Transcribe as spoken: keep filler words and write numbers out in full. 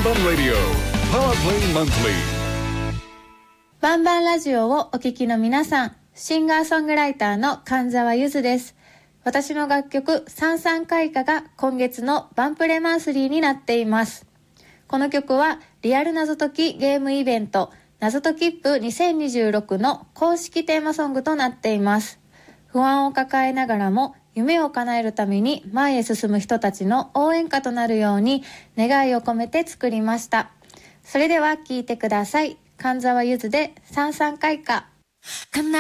バンラジオパワープレイマンスリー。 バンバンラジオをお聞きの皆さん、シンガーソングライターの神沢ゆずです。私の楽曲さんさん開花が今月のバンプレマンスリーになっています。この曲はリアル謎解きゲームイベント謎解きップにせんにじゅうろくの公式テーマソングとなっています。不安を抱えながらも夢を叶えるために前へ進む人たちの応援歌となるように願いを込めて作りました。それでは聴いてください。神沢ゆずでさんさん開花。